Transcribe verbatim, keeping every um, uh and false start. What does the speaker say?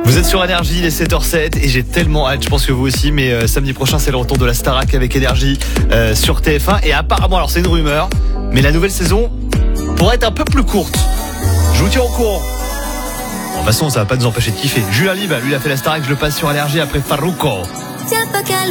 Vous êtes sur Énergie, il est sept heures sept et j'ai tellement hâte, je pense que vous aussi, mais euh, samedi prochain c'est le retour de la Starac avec Énergie euh, sur T F un et apparemment, alors c'est une rumeur, mais la nouvelle saison pourrait être un peu plus courte. Je vous tiens au courant. Bon, de toute façon ça va pas nous empêcher de kiffer. Julien Lieb, lui il a fait la Starac, je le passe sur Énergie après Farruko.